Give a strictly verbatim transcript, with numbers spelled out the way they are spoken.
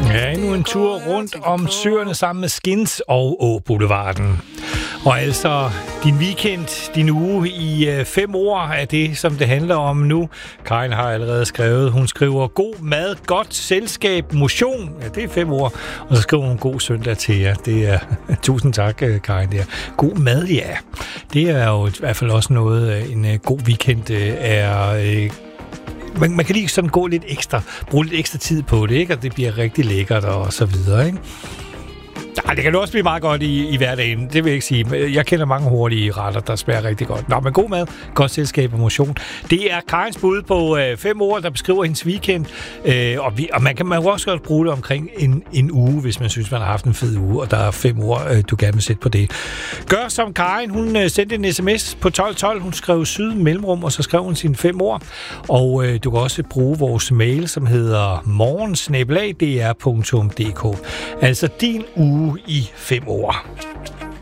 Ja, endnu en tur rundt om søerne sammen med Skins og Åboulevarden. Og altså, din weekend, din uge i øh, fem ord er det, som det handler om nu. Karin har allerede skrevet, hun skriver god mad, godt selskab, motion. Ja, det er fem ord. Og så skriver hun god søndag til jer. Det er, tusind tak, Karin. Der. God mad, ja. Det er jo i hvert fald også noget, en øh, god weekend øh, er... Øh, Man, man kan lige sådan gå lidt ekstra, bruge lidt ekstra tid på det, ikke? Og det bliver rigtig lækkert og så videre, ikke? Ja, det kan jo også blive meget godt i, i hverdagen, det vil jeg ikke sige. Jeg kender mange hurtige retter, der smager rigtig godt. Nå, men god mad, godt selskab og motion. Det er Karins bud på øh, fem ord, der beskriver hendes weekend. Øh, og, vi, og man kan man også godt bruge det omkring en, en uge, hvis man synes, man har haft en fed uge, og der er fem ord, øh, du gerne vil sætte på det. Gør som Karin, hun øh, sendte en sms på tolv tolv, hun skrev syd mellemrum, og så skrev hun sine fem ord. Og øh, du kan også bruge vores mail, som hedder morgen snabel-a d r punktum d k. Altså din uge i fem ord.